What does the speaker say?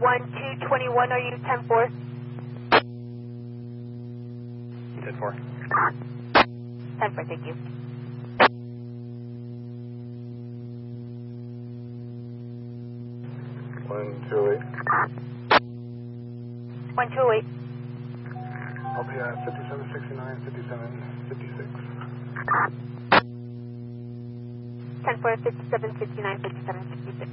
1221, are you 10-4? 10-4. 10-4, thank you. One, 208. 1208. I'll be at 5769, 5756. 10-4, 5769, 5756.